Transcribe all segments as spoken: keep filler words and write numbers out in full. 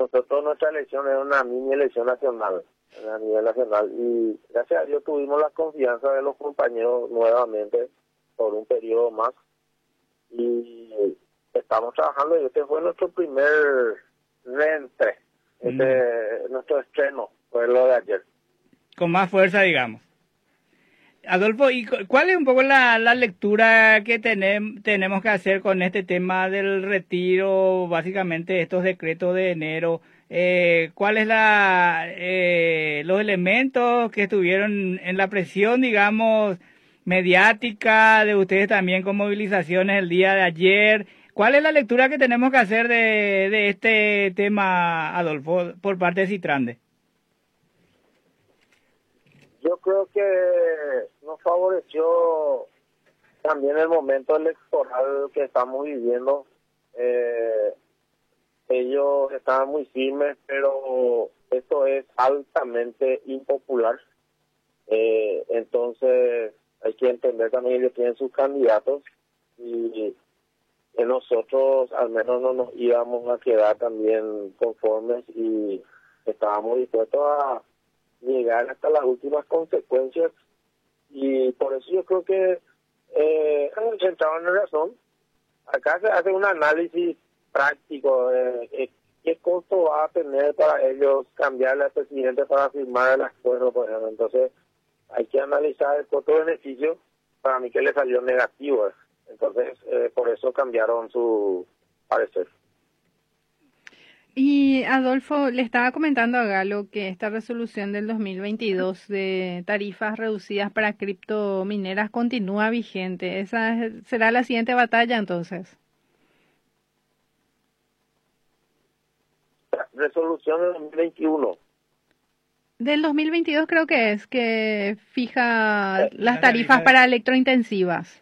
nosotros nuestra elección es una mini elección nacional, a nivel nacional, y gracias a Dios tuvimos la confianza de los compañeros nuevamente por un periodo más, y estamos trabajando, y este fue nuestro primer reentre, este, mm. nuestro estreno fue lo de ayer. Con más fuerza, digamos. Adolfo, ¿y cuál es un poco la, la lectura que tenem, tenemos que hacer con este tema del retiro, básicamente estos decretos de enero? Eh, ¿Cuál es la eh, los elementos que estuvieron en la presión, digamos, mediática de ustedes también con movilizaciones el día de ayer? ¿Cuál es la lectura que tenemos que hacer de, de este tema, Adolfo, por parte de Citrande? Yo creo que nos favoreció también el momento electoral que estamos viviendo. Eh, ellos estaban muy firmes, pero esto es altamente impopular. Eh, entonces hay que entender también que ellos tienen sus candidatos y que nosotros al menos no nos íbamos a quedar también conformes y estábamos dispuestos a llegar hasta las últimas consecuencias, y por eso yo creo que eh, entraron en razón. Acá se hace un análisis práctico de eh, qué costo va a tener para ellos cambiarle al presidente para firmar el acuerdo, por ejemplo. Entonces hay que analizar el costo-beneficio. Para mí que le salió negativo, entonces eh, por eso cambiaron su parecer. Y Adolfo, le estaba comentando a Galo que esta resolución del dos mil veintidós de tarifas reducidas para criptomineras continúa vigente. ¿Esa será la siguiente batalla entonces? Resolución del dos mil veintiuno. Del dos mil veintidós creo que es, que fija las tarifas para electrointensivas.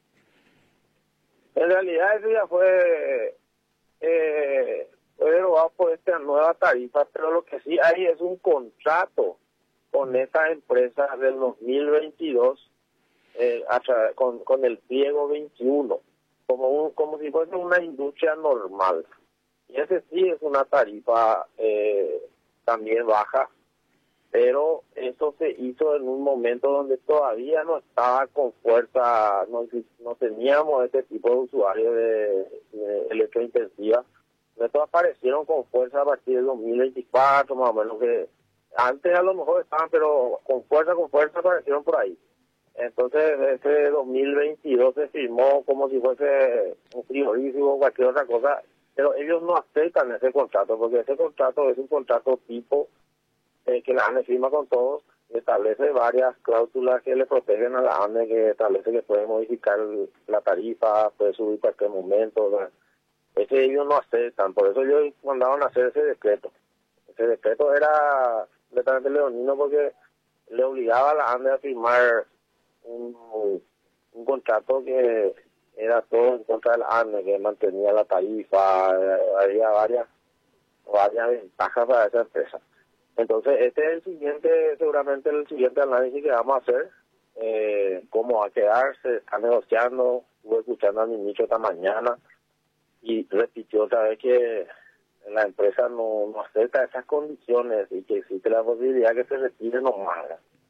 En realidad eso ya fue... Eh, fue derogado por esta nueva tarifa, pero lo que sí hay es un contrato con esta empresa del dos mil veintidós eh, tra- con, con el pliego veintiuno, como un, como si fuese una industria normal. Y ese sí es una tarifa eh, también baja, pero eso se hizo en un momento donde todavía no estaba con fuerza, no, no teníamos este tipo de usuarios de, de electrointensiva. Estos aparecieron con fuerza a partir del dos mil veinticuatro, más o menos, que antes a lo mejor estaban, pero con fuerza, con fuerza aparecieron por ahí. Entonces, ese dos mil veintidós se firmó como si fuese un frigorífico o cualquier otra cosa, pero ellos no aceptan ese contrato, porque ese contrato es un contrato tipo eh, que la ANE firma con todos, establece varias cláusulas que le protegen a la ANE, que establece que puede modificar la tarifa, puede subir cualquier momento, ¿verdad? Es que ellos no aceptan, por eso ellos mandaron a hacer ese decreto. Ese decreto era completamente leonino porque le obligaba a la ANDE a firmar un, un contrato que era todo en contra de la ANDE, que mantenía la tarifa, había varias, varias ventajas para esa empresa. Entonces este es el siguiente, seguramente el siguiente análisis que vamos a hacer, eh, cómo va a quedar, se está negociando, estuve escuchando al ministro esta mañana, y repitió otra vez que la empresa no, no acepta esas condiciones y que existe la posibilidad que se retire nomás.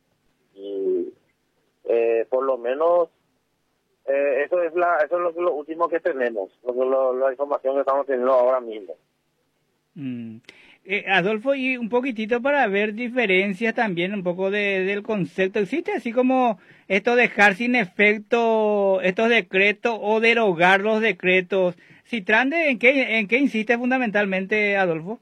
Y eh, por lo menos eh, eso es la eso es lo, lo último que tenemos, lo, lo, la información que estamos teniendo ahora mismo. Mm. Eh, Adolfo, y un poquitito para ver diferencias también, un poco de, del concepto. ¿Existe así como esto dejar sin efecto estos decretos o derogar los decretos? Citrande, ¿en qué, en qué insiste fundamentalmente, Adolfo?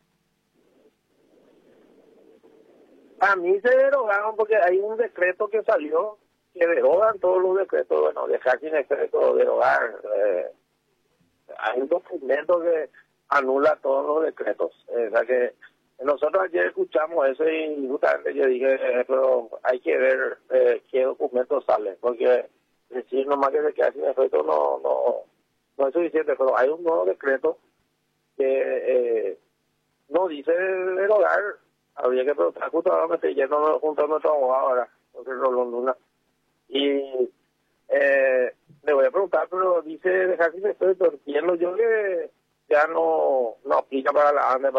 A mí se derogaron porque hay un decreto que salió que derogan todos los decretos. Bueno, dejar sin efecto, derogar. Eh, hay un documento que anula todos los decretos. Eh, o sea que nosotros ayer escuchamos eso y justamente yo dije, eh, pero hay que ver eh, qué documentos salen, porque decir nomás que se queda sin efecto no, no, no es suficiente, pero hay un nuevo decreto que eh, no dice derogar. Habría que preguntar, justo ahora me estoy yendo junto a nuestro abogado ahora, José Rolón Luna, y eh, le voy a preguntar, pero dice dejar sin efecto, entiendo yo que ya no, no aplica para la ANDE,